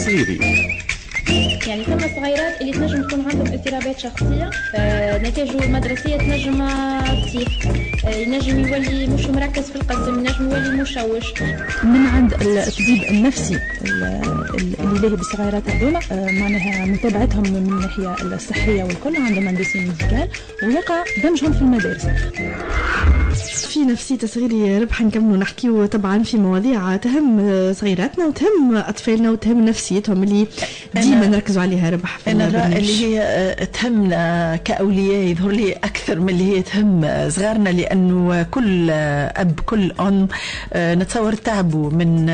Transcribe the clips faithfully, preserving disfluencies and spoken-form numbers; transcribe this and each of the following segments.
صغيري. يعني ثم صغيرات اللي تنجم تكون عندهم اضطرابات شخصية، نتائجه المدرسية تنجم تصيح، ينجم يولي مش مركز في القسم، ينجم يولي مشوش. من عند الطبيب النفسي اللي لاهي بالصغيرات هذوما معناها متابعتهم من الناحية الصحية والكل عندهم مهندسين ميديكال، ويقع دمجهم في المدارس. في نفسية صغيري ربح نكملوا نحكيو طبعا في مواضيع تهم صغيراتنا وتهم أطفالنا وتهم نفسيتهم اللي ديما نركزوا عليها ربح. أنا الرأي اللي هي تهمنا كأولياء يظهر لي أكثر من اللي هي تهم صغارنا، لأنه كل أب كل أم نتصور تعبوا من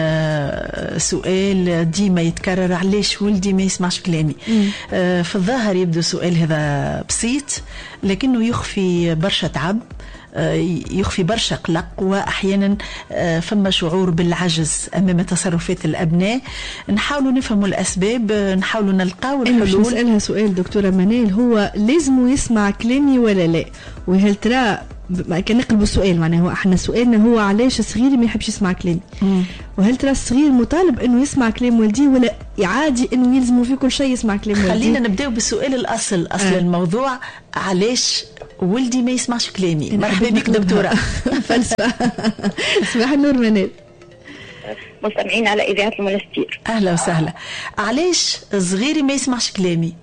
سؤال ديما يتكرر: علاش ولدي ما يسمعش كلامي؟ في الظاهر يبدو سؤال هذا بسيط، لكنه يخفي برشا تعب، يخفي برشا قلق، وأحيانا فما شعور بالعجز أمام تصرفات الأبناء. نحاولوا نفهموا الأسباب، نحاولوا نلقاو الحلول. أنا نسألها سؤال دكتورة منال، هو لازم يسمع كلامي ولا لا؟ وهل ترى كان نقلب السؤال، معناه احنا سؤالنا هو علاش صغيري ما يحبش يسمع كلامي؟ وهل ترى الصغير مطالب انه يسمع كلام والديه ولا عادي انه يلزمه في كل شيء يسمع كلام والديه؟ خلينا نبداو بالسؤال الاصل، اصل آه. الموضوع علاش ولدي ما يسمعش كلامي. مرحبا بك دكتوره. فلسفه. صباح النور منال. مستمعين على اذاعه المنستير. اهلا وسهلا. علاش صغيري ما يسمعش كلامي؟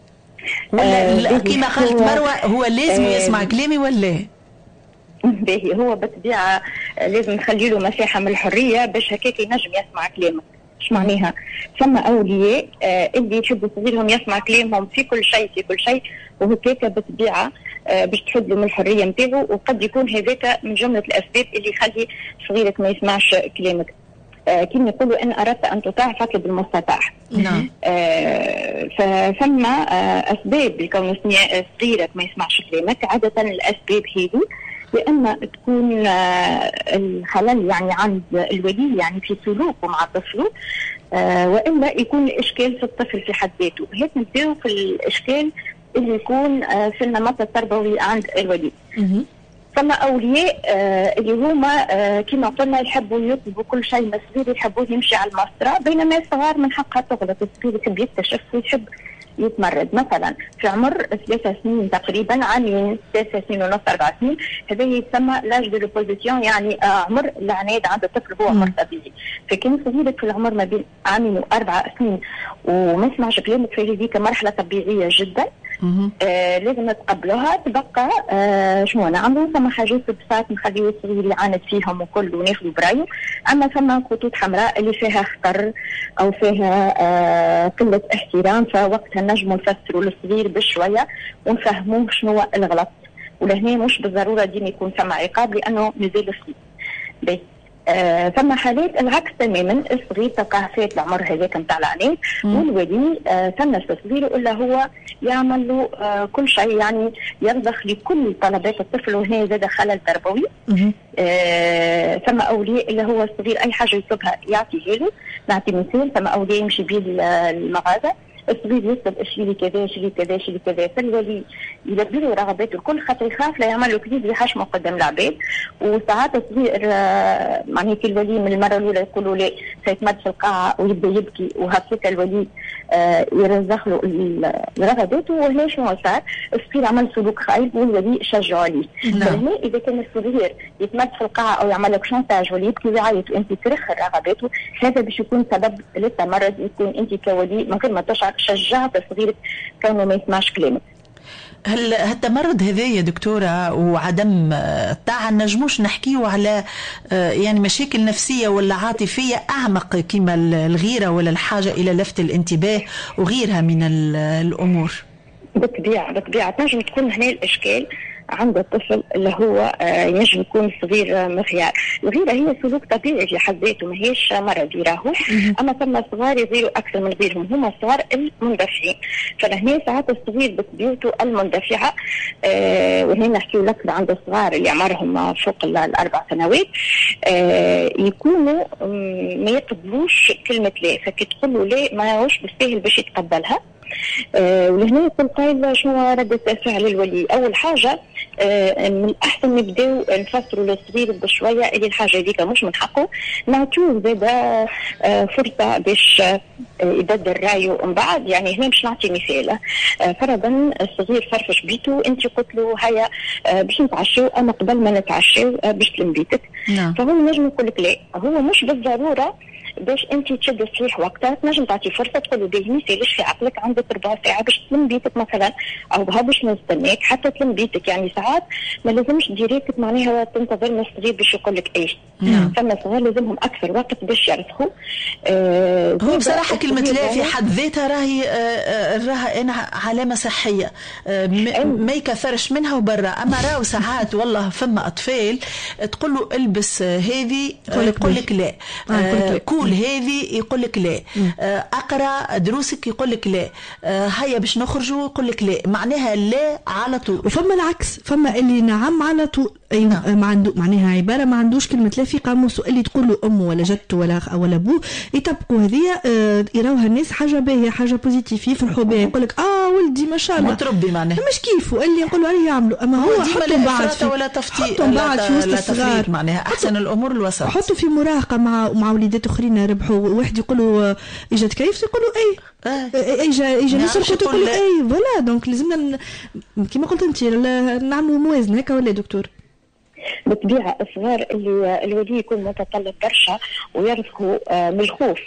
ولا آه كما قالت مروه هو لازم آه يسمع كلامي ولا؟ باهي، هو بالطبيعه لازم نخلي له مساحه من الحريه باش هكاك ينجم يسمع كلامك. ايش معناها؟ ثم اولياء آه اللي يحبوا صغيرهم يسمع كلامهم في كل شيء في كل شيء، وهكاك بالطبيعه آه باش تحد له من الحريه نتاعو، وقد يكون هذاك من جمله الاسباب اللي يخلي صغيرك ما يسمعش كلامك. آه كما يقولوا ان اردت ان تطاع فاطلب المستطاع. نعم. آه فثم آه اسباب لكون صغيرك ما يسمعش كلامك. عاده الاسباب هذه لأن تكون الخلل يعني عند الولي يعني في سلوكه مع طفله، وإلا يكون الإشكال في الطفل في حد ذاته. هيك نبداو في الإشكال اللي يكون في النمط التربوي عند الولي. ثم أولياء اللي هما كما قلنا يحبوا يطلبوا كل شيء من الصغير، يحبوا يمشي على المسطرة، بينما الصغار من حقها تغلط. الصغير يحب يكتشف ويحب يتمرد. مثلا في عمر ثلاث سنين تقريبا، عامين ثلاث سنين ونص اربع سنين، هذا يسمى لاج دو ريبوزيسيون، يعني عمر العناد عند الطفل هو عمر طبيعي. فكان صغيرك في العمر ما بين عامين واربع سنين وما يسمعش كلامك، في هذيك مرحله طبيعيه جدا. آه لازم نتقبلوها. تبقى آه شنو نعملوا؟ ثم حاجات بساط نخليو الصغير يعاند فيهم وكل وناخذوا برايه. اما ثم خطوط حمراء اللي فيها خطر او فيها آه قله احترام، فوقتها نجموا نفسروا للصغير بشويه ونفهموه شنو الغلط. ولهنا مش بالضروره ديما يكون ثم عقاب لانه مازال صغير. آه ثم حالات العكس تماما، الصغير تلقاه فات العمر هذاك نتاع العناد، والولي آه ثنى الصغير الا هو يعمل له آه كل شيء، يعني يرضخ لكل طلبات الطفل، وهنا زاد خلل تربوي. آه ثم اولياء اللي هو الصغير اي حاجه يطلبها يعطيها له. نعطي مثال، ثم اولياء يمشي بيه المغازه، الصغير يطلب اشيلي كذا اشيلي كذا اشيلي كذا، فالولي يلبي له رغباته الكل، خاطر يخاف لا يعمل له كذب يحشمه قدام العباد. وساعات الصغير آه معناها الولي من المره الاولى يقولوا لا، فيتمد في القاعه ويبدا يبكي، وهكذا الولي آه يرزخ له رغباته. وهنا شنو صار؟ الصغير عمل سلوك خايب والولي شجعه عليه. فهنا اذا كان الصغير يتمد في القاعه او يعمل لك شانتاج ولا يبكي ويعيط وانت ترخي رغباته، هذا باش يكون سبب للتمرد. يكون انت كولي من غير ما تشعر شجعت صغيرك كونه ما يسمعش كلامك. هل هالتمرد هذايا دكتورة وعدم الطاعة نجموش نحكيو على يعني مشاكل نفسية ولا عاطفية أعمق كما الغيرة ولا الحاجة إلى لفت الانتباه وغيرها من الأمور؟ بالطبيعة بالطبيعة تنجم تكون هنا الإشكال عند الطفل اللي هو ينجم يكون صغير مخيار. الغيرة هي سلوك طبيعي في حد ذاته، ما هيش مرض يراهو. اما ثم صغار يغيروا اكثر من غيرهم، هما الصغار المندفعين. فلهنا ساعات الصغير بطبيعته المندفعه، آه وهنا نحكي لك عند الصغار اللي عمرهم فوق الاربع سنوات، آه يكونوا ما يقبلوش كلمه لا، فكي تقول له لا ما هوش بالسهل باش يتقبلها. آه ولهنا يقول قائل شنو ردة فعل الولي. أول حاجة آه من الأحسن نبداو نفسروا للصغير بشوية اللي الحاجة هذيك مش من حقه، نعطيوه زادا آه فرصة باش آه يبدل رايه من بعد. يعني هنا مش نعطي مثال، آه فرضا الصغير فرفش بيته، أنت قلت له هيا آه باش نتعشوا، أما قبل ما نتعشوا آه باش تلم بيتك. نعم. فهو نجم يقول لك لا، هو مش بالضرورة باش انت تشد صحيح وقتها، تنجم تعطي فرصه تقول له باهي ما يسالش في عقلك عندك ربع ساعه باش تلم بيتك مثلا، او ها باش نستناك حتى تلم بيتك. يعني ساعات ما لازمش ديريكت معناها تنتظر من الصغير باش يقول لك ايش. نعم. فما صغار لازمهم اكثر وقت باش يرسخوا. آه هو بصراحه كلمه لا في حد ذاتها راهي آه راها انا علامه صحيه، آه ما يكثرش منها وبرا. اما راهو ساعات والله فما اطفال تقول له البس هذه يقول لك لا، آه كول هذه يقول لك لا، آه اقرا دروسك يقول لك لا، آه هيا باش نخرجوا يقول لك لا. معناها لا على طول. وفما العكس، فما اللي نعم على طول. أي نعم. ما عنده معناها عباره ما عندوش كلمه لا في قاموس، اللي تقول له امه ولا جدته ولا ولا ابوه يطبقوا هذه، آه يراوها الناس حاجه باهيه حاجه بوزيتيف يفرحوا بها، يقول لك اه ولدي ما شاء الله متربي معناها مش كيفه اللي نقولوا عليه يعملوا. اما هو حطوا بعد في ولا تفتيت بعد في وسط الصغار معناها احسن الامور الوسط. حطوا في مراهقه مع مع وليدات اخرين ربحوا، واحد يقول له اجت كيف يقول له اي آه. اجا اجا نسرقوا تقول له اي فوالا. دونك لازمنا كما قلت انت نعملوا موازنه هكا ولا دكتور؟ بالطبيعه الصغار اللي الولي يكون متطلب برشا ويرفقوا من الخوف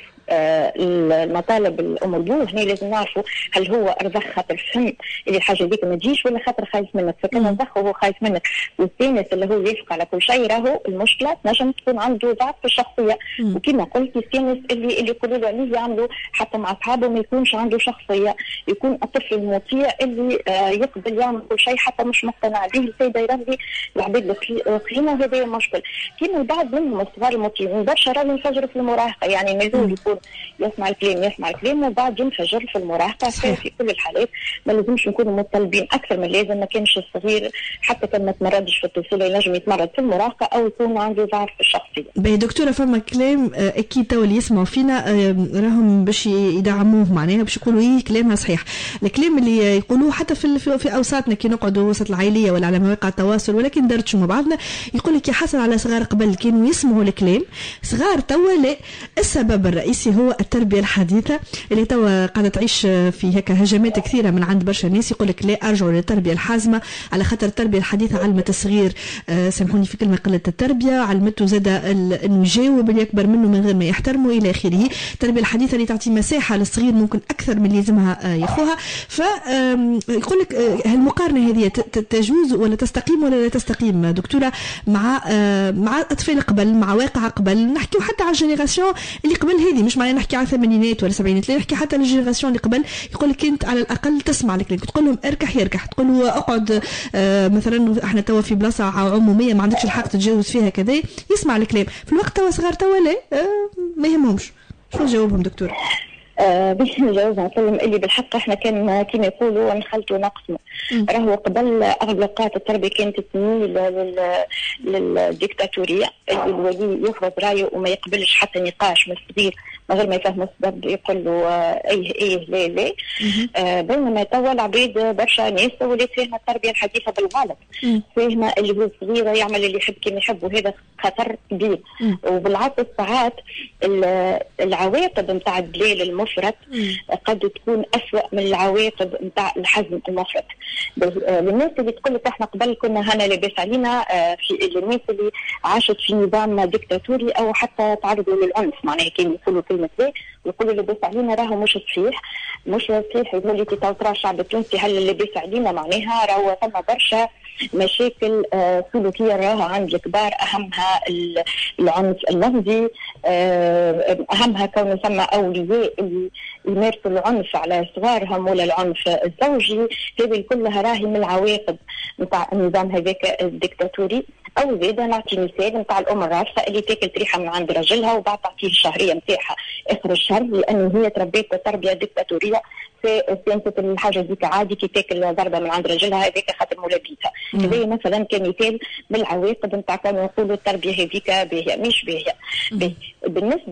المطالب الام والبو، هنا لازم نعرفوا هل هو رضخ خاطر فهم اللي الحاجه هذيك ما تجيش ولا خاطر خايف منك. فكان رضخ وهو خايف منك والثاني اللي هو يوافق على كل شيء، راهو المشكله تنجم تكون عنده ضعف في الشخصيه. وكما قلت الثاني اللي اللي يقولوا له عليه يعملوا حتى مع اصحابه ما يكونش عنده شخصيه، يكون الطفل المطيع اللي آه يقبل يعمل كل شيء حتى مش مقتنع به، السيده يربي العباد الاخرين، وهذا مشكل. كما البعض منهم الصغار المطيعين برشا راهو ينفجروا في المراهقه، يعني مازال يكون يسمع الكلام يسمع الكلام وبعد ينفجر في المراهقه. في كل الحالات ما لازمش نكونوا مطالبين اكثر من اللازم. ما كانش الصغير حتى كان ما تمردش في الطفوله ينجم يتمرد في المراهقه او يكون عنده ضعف في الشخصيه. باهي دكتوره، فما كلام اكيد تو اللي يسمعوا فينا راهم باش يدعموه معناها باش يقولوا ايه كلامها صحيح. الكلام اللي يقولوه حتى في في اوساطنا كي نقعدوا وسط العائليه ولا على مواقع التواصل ولكن دردشوا مع بعضنا، يقول لك يا حسن على صغار قبل كانوا يسمعوا الكلام، صغار توا لا. السبب الرئيسي هو التربيه الحديثه اللي توا قاعده تعيش في هكا هجمات كثيره من عند برشا ناس. يقول لك لا ارجعوا للتربيه الحازمه، على خاطر التربيه الحديثه علمت الصغير آه سامحوني في كلمه قله التربيه، علمته زاد انه يجاوب اللي يكبر منه من غير ما يحترمه الى اخره. التربيه الحديثه اللي تعطي مساحه للصغير ممكن اكثر من اللي يلزمها آه ياخوها. فيقول لك آه هالمقارنه هذه تجوز ولا تستقيم ولا لا تستقيم دكتوره مع آه مع اطفال قبل، مع واقع قبل، نحكيو حتى على الجينيراسيون اللي قبل هذه، مش معناها نحكي على الثمانينات ولا السبعينات، لا نحكي حتى على الجينيراسيون اللي قبل. يقول لك انت على الاقل تسمع الكلام، تقول لهم اركح يركح، تقول له اقعد آه مثلا احنا توا في بلاصه عموميه ما عندكش الحق تتجاوز فيها كذا، يسمع الكلام. في الوقت توا صغار توا لا آه ما يهمهمش. شو جاوبهم دكتور؟ آه باش نجاوب نقول اللي بالحق احنا كان كما يقولوا نخلطوا نقسموا. راهو قبل اغلب الاوقات التربيه كانت تميل للديكتاتوريه، الولي يفرض رايه وما يقبلش حتى نقاش من الصغير من غير ما يفهم السبب، يقول له آه ايه ايه لا لا. آه بينما توا العباد برشا ناس ولات فاهمه التربيه الحديثه بالغلط، فاهمه اللي هو صغير يعمل اللي يحب كما يحب، وهذا خطر كبير. وبالعكس ساعات العواقب نتاع الدلال المفرط قد تكون أسوأ من العواقب نتاع الحزم المفرط. للناس اللي تقول لك احنا قبل كنا هنا لاباس علينا، في الناس اللي عاشت في نظام ديكتاتوري او حتى تعرضوا للعنف، معناها كانوا يقولوا كلمه لا ويقولوا لاباس علينا راهو مش صحيح، مش صحيح. يقول لي ترى الشعب التونسي هل لاباس علينا، معناها راهو ثم برشا مشاكل آه سلوكيه راها عند الكبار، اهمها العنف اللفظي، آه اهمها كون ثم اولياء اللي يمارسوا العنف على صغارهم ولا العنف الزوجي. هذه كلها راهي من العواقب نتاع النظام هذاك الديكتاتوري. او زيدا نعطي مثال نتاع الام الرافضه اللي تاكل تريحه من عند راجلها وبعد تعطيه الشهريه نتاعها اخر الشهر، لانه هي تربيت بتربيه ديكتاتوريه. سياسه الحاجه هذيك عادي كي تاكل ضربه من عند راجلها هذيك خاطر مولا بيتها. هذا مثلا كمثال من العواقب نتاع كانوا نقولوا التربيه هذيك باهيه مش باهيه. بالنسبه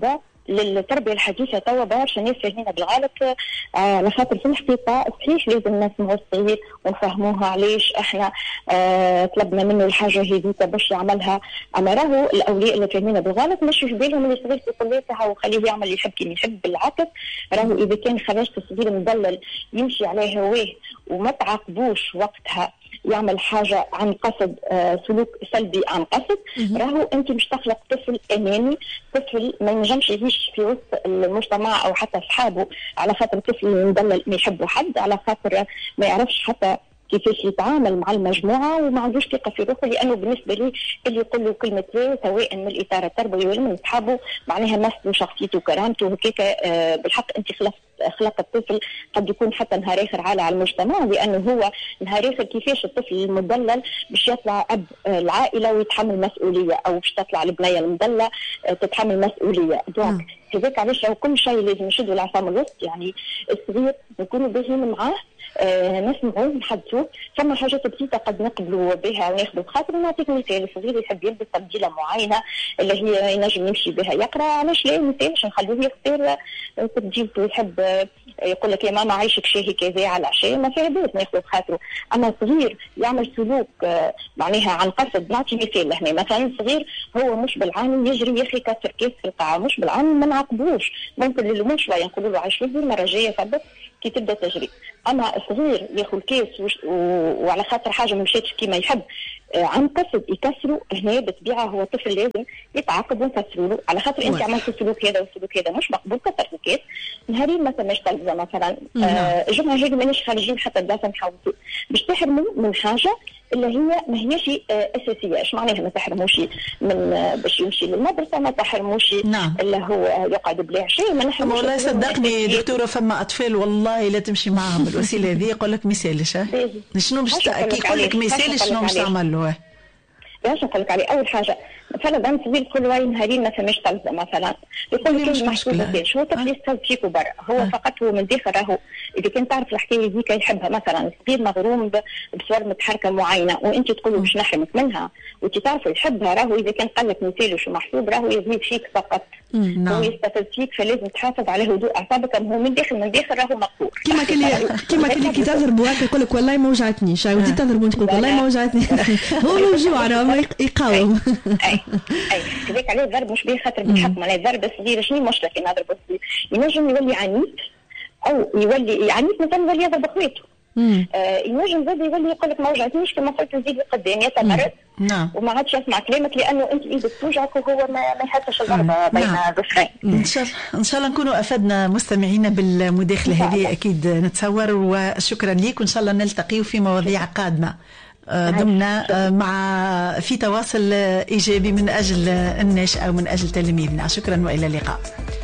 للتربيه الحديثه توا برشا ناس فاهمينها بالغلط، على خاطر في الحقيقه صحيح لازم نسمعوا الصغير ونفهموها علاش احنا آه طلبنا منه الحاجه هذيك باش يعملها، اما راهو الاولياء اللي فاهمينها بالغلط مش في بالهم اللي الصغير يقول لها وخليه يعمل اللي يحب كيما يحب. بالعكس راهو اذا كان خرجت الصغير مدلل يمشي عليه هواه وما تعاقبوش وقتها يعمل حاجه عن قصد، آه سلوك سلبي عن قصد، راهو انت مش تخلق طفل اناني، طفل ما ينجمش يعيش في وسط المجتمع او حتى اصحابه على خاطر طفل مدلل ما يحبه حد، على خاطر ما يعرفش حتى كيفاش يتعامل مع المجموعه وما عندوش ثقه في روحه، لانه بالنسبه لي اللي يقول له كلمه لا سواء من الاطار التربوي ولا من اصحابه معناها مثلوا شخصيته وكرامته وهكاك. آه بالحق انت خلقت خلق الطفل قد يكون حتى نهار اخر عالة على المجتمع، لانه هو نهار اخر كيفاش الطفل المدلل باش يطلع اب العائله ويتحمل مسؤوليه، او باش تطلع البنيه المدلله تتحمل مسؤوليه. دونك هذاك علاش كل شيء لازم نشدوا العصا من الوسط، يعني الصغير نكونوا باهيين معاه، آه نسمعوه نحدثوه. ثم حاجات بسيطه قد نقبلوا بها وناخذوا بخاطر. نعطيك مثال، الصغير يحب يلبس تبديله معينه اللي هي ينجم يمشي بها يقرا، علاش لا مثال باش نخلوه يختار تبديلته، يحب يقول لك يا ماما عايشك شاهي كذا على العشاء، ما فيها بيت ناخذ بخاطره. اما الصغير يعمل سلوك آه معناها عن قصد، نعطي مثال هنا مثلا الصغير هو مش بالعاني يجري يخي كسر كاس في القاعه، مش بالعاني ما نعاقبوش، ممكن نلموه شويه نقولوا له عايش وزن المره الجايه ثبت كي تبدا تجري. اما الصغير ياخذ كاس وعلى خاطر حاجه ما مشاتش كيما يحب آه عن قصد يكسروا، هنا بالطبيعه هو طفل لازم يتعاقب ونكسروا له على خاطر انت عملت السلوك هذا والسلوك هذا مش مقبول، كسر الكاس نهارين مثلا مش تلفزه مثلا آه الجمعه هذه مانيش خارجين حتى الدرس نحاولوا باش تحرموا من حاجه اللي هي ما هيش اساسيه. ايش معناها ما تحرموش من باش يمشي للمدرسه، ما تحرموش نعم. اللي هو يقعد بلا عشاء، ما نحرموش. والله صدقني دكتوره فما اطفال والله لا تمشي معاهم بالوسيله هذه، يقول لك مثالش شنو باش يقول لك مثالش شنو باش تعمل له. باش نقول لك عليه اول حاجه مثلا بنت صغير كل واي نهارين ما فماش تلفزه مثلا يقول لك محسوبه شو طفل يستلف فيك برا، هو أه. فقط هو من داخل راهو اذا كنت تعرف الحكايه هذيك يحبها مثلا صغير مغروم بصور متحركه معينه وانت تقول له باش نحرمك منها وانت تعرف يحبها، راهو اذا كان قال لك مثال شو محسوب راهو يزيد فيك فقط، هو يستفز فيك، فلازم تحافظ على هدوء اعصابك. هو من داخل من داخل راهو مقهور كيما كلي كيما كلي كي تضرب واحد يقول لك والله ما وجعتنيش، ودي تضرب تقول والله ما وجعتني هو موجوع راه يقاوم. اي اي كذاك عليه الضرب مش بيه خاطر بالحق، معناها الضرب الصغير شنو المشكله كي نضرب الصغير؟ ينجم يولي عنيف او يولي عنيف مثلا يولي يضرب اخواته، آه ينجم زاد يولي يقول لك ما وجعتنيش كما قلت نزيد قدام يتمرد نعم وما عادش يسمع كلامك لانه انت ايدك توجعك وهو ما ما يحسش الضربه بين ظفرين. ان شاء الله ان شاء الله نكونوا افدنا مستمعينا بالمداخله هذه اكيد نتصور، وشكرا لك وان شاء الله نلتقي في مواضيع قادمه ضمن مع في تواصل ايجابي من اجل الناشئه ومن اجل تلاميذنا. شكرا والى اللقاء.